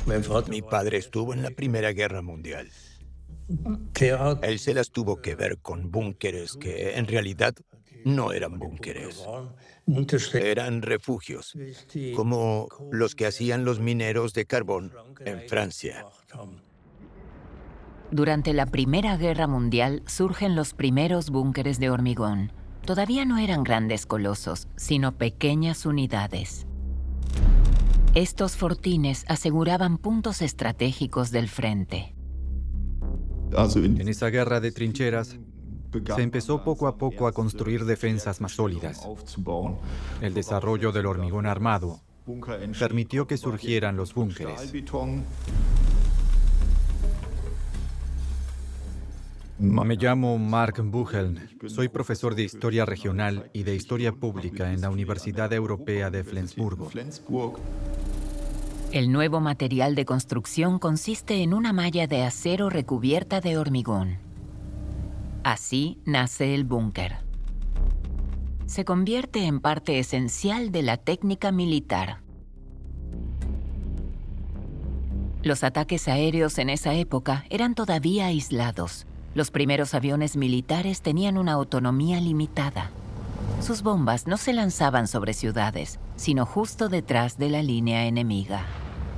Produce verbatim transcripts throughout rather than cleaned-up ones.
Mi padre estuvo en la Primera Guerra Mundial. Él se las tuvo que ver con búnkeres que en realidad no eran búnkeres, eran refugios, como los que hacían los mineros de carbón en Francia. Durante la Primera Guerra Mundial surgen los primeros búnkeres de hormigón. Todavía no eran grandes colosos, sino pequeñas unidades. Estos fortines aseguraban puntos estratégicos del frente. En esa guerra de trincheras, se empezó poco a poco a construir defensas más sólidas. El desarrollo del hormigón armado permitió que surgieran los búnkeres. Me llamo Mark Bucheln. Soy profesor de Historia Regional y de Historia Pública en la Universidad Europea de Flensburgo. El nuevo material de construcción consiste en una malla de acero recubierta de hormigón. Así nace el búnker. Se convierte en parte esencial de la técnica militar. Los ataques aéreos en esa época eran todavía aislados. Los primeros aviones militares tenían una autonomía limitada. Sus bombas no se lanzaban sobre ciudades, sino justo detrás de la línea enemiga.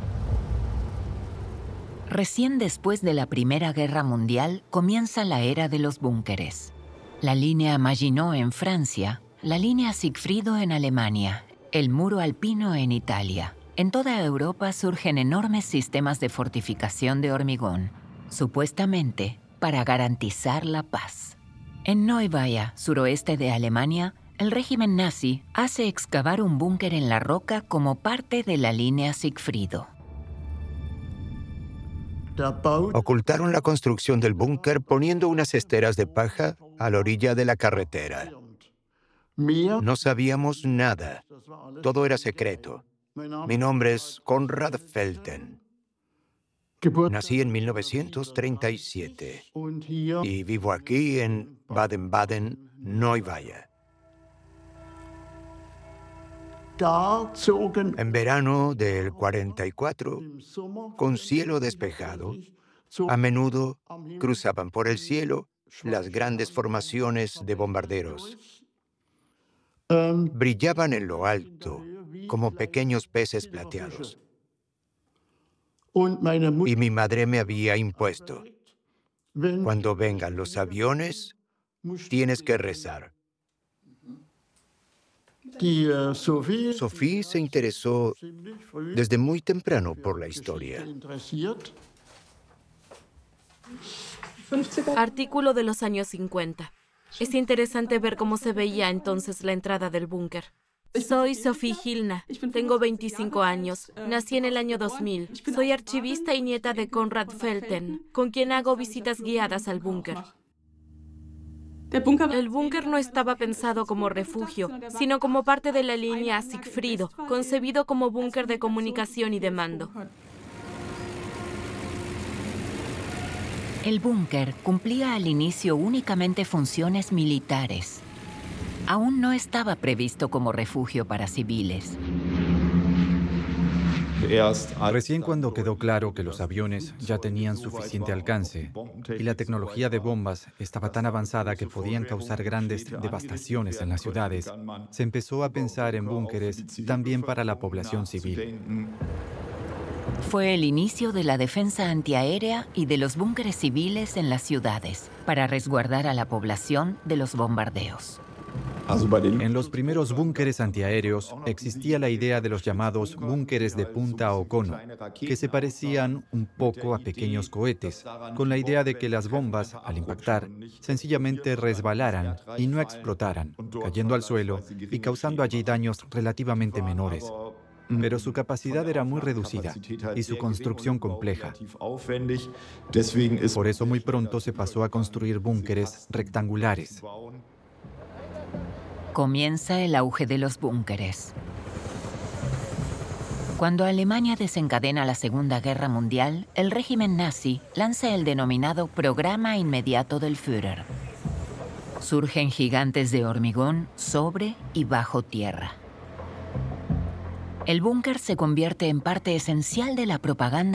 Recién después de la Primera Guerra Mundial comienza la era de los búnkeres. La línea Maginot en Francia, la línea Sigfrido en Alemania, el muro alpino en Italia. En toda Europa surgen enormes sistemas de fortificación de hormigón, supuestamente para garantizar la paz. En Neuweier, suroeste de Alemania, el régimen nazi hace excavar un búnker en la roca como parte de la línea Sigfrido. Ocultaron la construcción del búnker poniendo unas esteras de paja a la orilla de la carretera. No sabíamos nada. Todo era secreto. Mi nombre es Konrad Felten. Nací en mil novecientos treinta y siete y vivo aquí en Baden-Baden, Neuweier. En verano del cuarenta y cuatro, con cielo despejado, a menudo cruzaban por el cielo las grandes formaciones de bombarderos. Brillaban en lo alto como pequeños peces plateados. Y mi madre me había impuesto: cuando vengan los aviones, tienes que rezar. Sophie se interesó desde muy temprano por la historia. Artículo de los años cincuenta. Es interesante ver cómo se veía entonces la entrada del búnker. Soy Sophie Hilna, tengo veinticinco años, nací en el año dos mil. Soy archivista y nieta de Konrad Felten, con quien hago visitas guiadas al búnker. El búnker no estaba pensado como refugio, sino como parte de la línea Sigfrido, concebido como búnker de comunicación y de mando. El búnker cumplía al inicio únicamente funciones militares. Aún no estaba previsto como refugio para civiles. Recién cuando quedó claro que los aviones ya tenían suficiente alcance y la tecnología de bombas estaba tan avanzada que podían causar grandes devastaciones en las ciudades, se empezó a pensar en búnkeres también para la población civil. Fue el inicio de la defensa antiaérea y de los búnkeres civiles en las ciudades, para resguardar a la población de los bombardeos. En los primeros búnkeres antiaéreos existía la idea de los llamados búnkeres de punta o cono, que se parecían un poco a pequeños cohetes, con la idea de que las bombas, al impactar, sencillamente resbalaran y no explotaran, cayendo al suelo y causando allí daños relativamente menores. Pero su capacidad era muy reducida y su construcción compleja. Por eso muy pronto se pasó a construir búnkeres rectangulares. Comienza el auge de los búnkeres. Cuando Alemania desencadena la Segunda Guerra Mundial, el régimen nazi lanza el denominado Programa Inmediato del Führer. Surgen gigantes de hormigón sobre y bajo tierra. El búnker se convierte en parte esencial de la propaganda